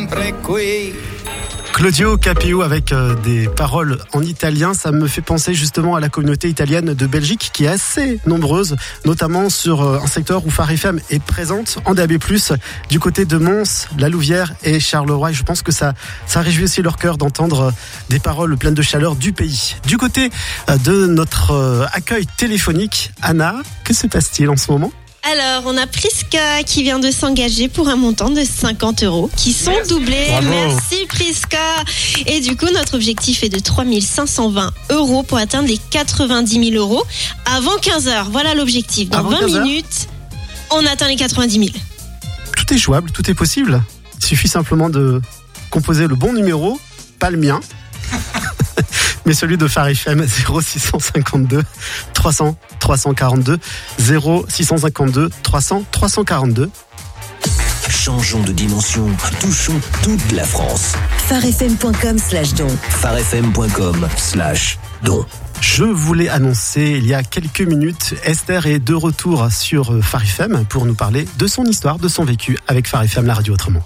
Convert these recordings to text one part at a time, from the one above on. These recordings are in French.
sempre qui. Claudio Capéo avec des paroles en italien, ça me fait penser justement à la communauté italienne de Belgique qui est assez nombreuse, notamment sur un secteur où Phare FM est présente en DAB+, du côté de Mons, La Louvière et Charleroi. Et je pense que ça réjouit aussi leur cœur d'entendre des paroles pleines de chaleur du pays. Du côté de notre accueil téléphonique, Anna, que se passe-t-il en ce moment ? Alors, on a Priska qui vient de s'engager pour un montant de 50 € qui sont doublés. Bravo. Merci Priska. Et du coup, notre objectif est de 3 520 € pour atteindre les 90 000 € avant 15h. Voilà l'objectif. Dans Avant 20 15 heures. minutes, on atteint les 90 000. Tout est jouable, tout est possible. Il suffit simplement de composer le bon numéro, pas le mien, mais celui de Phare FM, 0652 300 342, 0652 300 342. Changeons de dimension, touchons toute la France. pharefm.com/don. pharefm.com/don. Je vous l'ai annoncé il y a quelques minutes, Esther est de retour sur Phare FM pour nous parler de son histoire, de son vécu avec Phare FM, la radio autrement.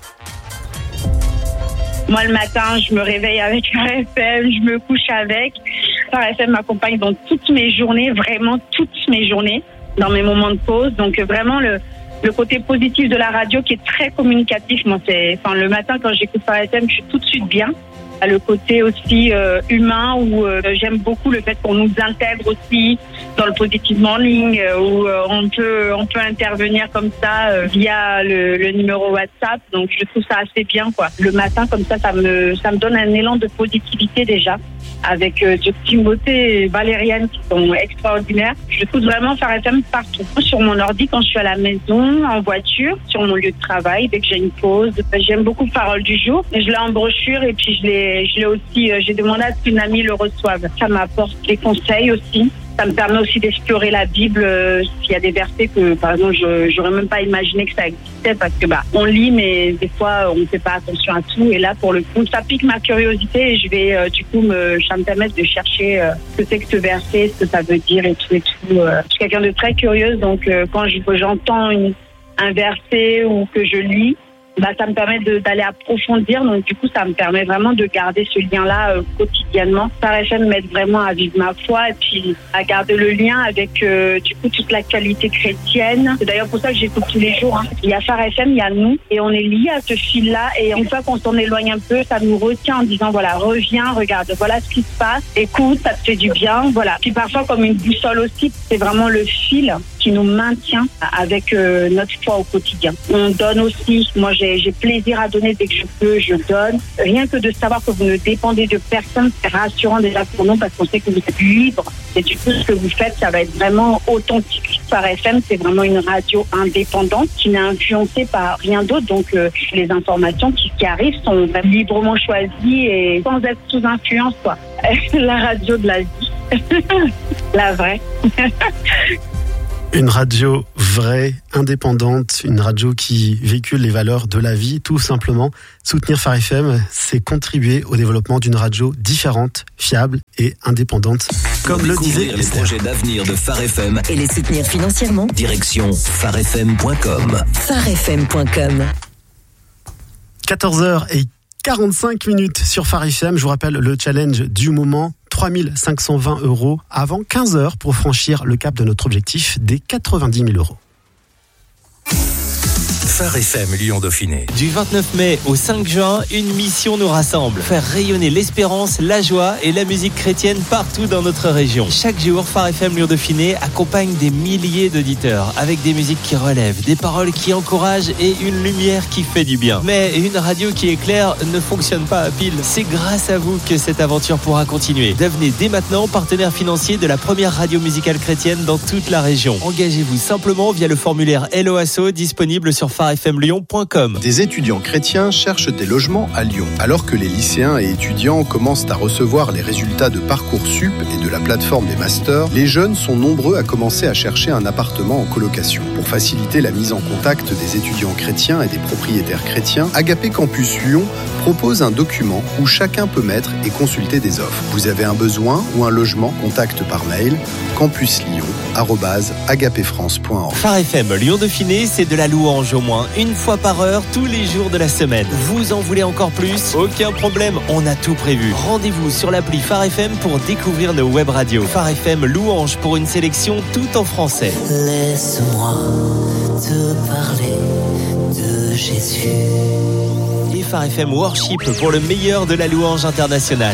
Moi, le matin, je me réveille avec Phare FM, je me couche avec. Phare FM m'accompagne dans toutes mes journées, vraiment toutes mes journées, dans mes moments de pause. Donc, vraiment, le côté positif de la radio qui est très communicatif. Moi, le matin, quand j'écoute Phare FM, je suis tout de suite bien. Le côté aussi humain où j'aime beaucoup le fait qu'on nous intègre aussi dans le positive morning où on peut intervenir comme ça via le numéro WhatsApp. Donc je trouve ça assez bien quoi. Le matin comme ça me donne un élan de positivité déjà avec Timothée et Valériane qui sont extraordinaires. Je trouve vraiment Phare FM partout. Sur mon ordi quand je suis à la maison, en voiture, sur mon lieu de travail, dès que j'ai une pause. J'aime beaucoup Parole du jour. Je l'ai en brochure et puis je l'ai aussi, j'ai demandé à ce qu'une amie le reçoive. Ça m'apporte des conseils aussi. Ça me permet aussi d'explorer la Bible s'il y a des versets que, par exemple, j'aurais même pas imaginé que ça existait parce que, on lit, mais des fois, on ne fait pas attention à tout. Et là, pour le coup, ça pique ma curiosité et je vais, ça me permet de chercher ce que c'est que ce verset, ce que ça veut dire et tout. Je suis quelqu'un de très curieuse, donc quand j'entends un verset ou que je lis, ça me permet d'aller approfondir. Donc, du coup, ça me permet vraiment de garder ce lien-là quotidiennement. Phare FM m'aide vraiment à vivre ma foi et puis à garder le lien avec, toute l'actualité chrétienne. C'est d'ailleurs pour ça que j'écoute tous les jours. Il y a Phare FM, il y a nous et on est liés à ce fil-là. Et une fois qu'on s'en éloigne un peu, ça nous retient en disant, voilà, reviens, regarde, voilà ce qui se passe. Écoute, ça te fait du bien. Voilà. Puis parfois, comme une boussole aussi, c'est vraiment le fil qui nous maintient avec notre foi au quotidien. On donne aussi. Moi, j'ai plaisir à donner dès que je peux, je donne. Rien que de savoir que vous ne dépendez de personne, c'est rassurant déjà pour nous parce qu'on sait que vous êtes libre. Et du coup, ce que vous faites, ça va être vraiment authentique. Phare FM, c'est vraiment une radio indépendante qui n'est influencée par rien d'autre. Donc, les informations qui arrivent sont librement choisies et sans être sous influence, quoi. La radio de la vie. La vraie. Une radio vraie, indépendante, une radio qui véhicule les valeurs de la vie, tout simplement. Soutenir Phare FM, c'est contribuer au développement d'une radio différente, fiable et indépendante. Comme le disait les projets d'avenir de Phare FM Et les soutenir financièrement. direction pharefm.com. pharefm.com. 14h45 sur Phare FM. Je vous rappelle le challenge du moment. 3 520 € avant 15h pour franchir le cap de notre objectif des 90 000 €. Phare FM Lyon-Dauphiné. Du 29 mai au 5 juin, une mission nous rassemble. Faire rayonner l'espérance, la joie et la musique chrétienne partout dans notre région. Chaque jour, Phare FM Lyon-Dauphiné accompagne des milliers d'auditeurs avec des musiques qui relèvent, des paroles qui encouragent et une lumière qui fait du bien. Mais une radio qui éclaire ne fonctionne pas à pile. C'est grâce à vous que cette aventure pourra continuer. Devenez dès maintenant partenaire financier de la première radio musicale chrétienne dans toute la région. Engagez-vous simplement via le formulaire LOASO disponible sur pharefmlyon.com. Des étudiants chrétiens cherchent des logements à Lyon. Alors que les lycéens et étudiants commencent à recevoir les résultats de Parcoursup et de la plateforme des masters, les jeunes sont nombreux à commencer à chercher un appartement en colocation. Pour faciliter la mise en contact des étudiants chrétiens et des propriétaires chrétiens, Agapé Campus Lyon propose un document où chacun peut mettre et consulter des offres. Vous avez un besoin ou un logement, contacte par mail campuslyon@agapefrance.org. Phare FM Lyon Dauphiné, c'est de la louange au moins une fois par heure, tous les jours de la semaine. Vous en voulez encore plus? Aucun problème, on a tout prévu. Rendez-vous sur l'appli Phare FM pour découvrir nos web radios. Phare FM louange pour une sélection tout en français. Laisse-moi te parler de Jésus. Et Phare FM Worship pour le meilleur de la louange internationale.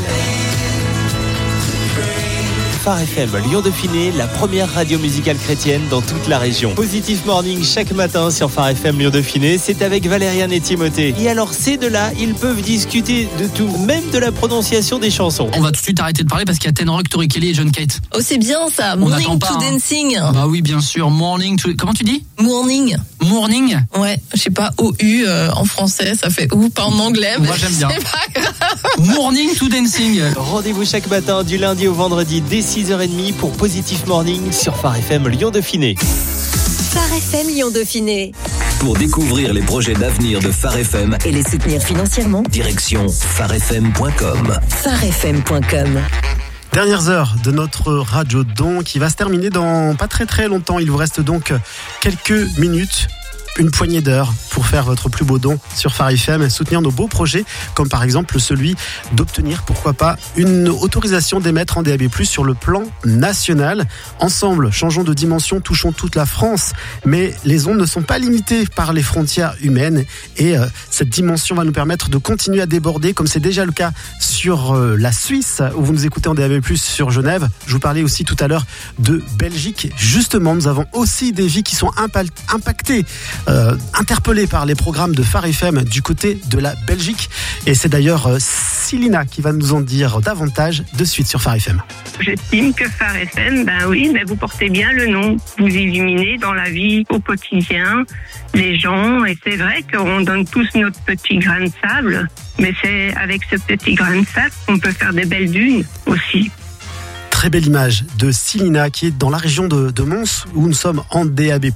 Phare FM Lyon Dauphiné, la première radio musicale chrétienne dans toute la région. Positive Morning chaque matin sur Phare FM Lyon Dauphiné, c'est avec Valériane et Timothée. Et alors ces deux-là, ils peuvent discuter de tout, même de la prononciation des chansons. On va tout de suite arrêter de parler parce qu'il y a Ten Rock, Tori Kelly et John Kate. Oh, c'est bien ça, Morning to Dancing. Bah oui, bien sûr, Morning to... Comment tu dis? Morning. Morning? Ouais, je sais pas, OU en français, ça fait OU, pas en anglais. Moi j'aime bien. C'est pas grave. Morning to Dancing. Rendez-vous chaque matin du lundi au vendredi dès 6h30 pour Positive Morning sur Phare FM Lyon Dauphiné. Phare FM Lyon Dauphiné. Pour découvrir les projets d'avenir de Phare FM Et les soutenir financièrement. direction pharefm.com. Pharefm.com. Dernières heures de notre radio don qui va se terminer dans pas très très longtemps. Il vous reste donc quelques minutes, une poignée d'heures pour faire votre plus beau don sur Phare FM, soutenir nos beaux projets, comme par exemple celui d'obtenir, pourquoi pas, une autorisation d'émettre en DAB+, sur le plan national. Ensemble, changeons de dimension, touchons toute la France, mais les ondes ne sont pas limitées par les frontières humaines et cette dimension va nous permettre de continuer à déborder, comme c'est déjà le cas sur la Suisse, où vous nous écoutez en DAB+, sur Genève. Je vous parlais aussi tout à l'heure de Belgique. Justement, nous avons aussi des vies qui sont impactées, interpellé par les programmes de Phare FM du côté de la Belgique. Et c'est d'ailleurs Célina qui va nous en dire davantage de suite sur Phare FM. J'estime que Phare FM, vous portez bien le nom. Vous illuminez dans la vie au quotidien les gens. Et c'est vrai qu'on donne tous notre petit grain de sable. Mais c'est avec ce petit grain de sable qu'on peut faire des belles dunes aussi. Très belle image de Célina qui est dans la région de Mons où nous sommes en DAB+.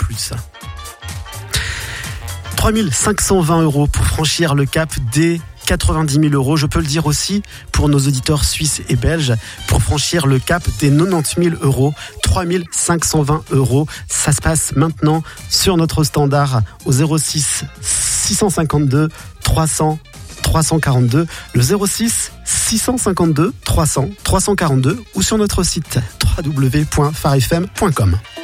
3 520 € pour franchir le cap des 90 000 €. Je peux le dire aussi pour nos auditeurs suisses et belges, pour franchir le cap des 90 000 €. 3 520 €. Ça se passe maintenant sur notre standard au 06 652 300 342, le 06 652 300 342 ou sur notre site www.pharefm.com.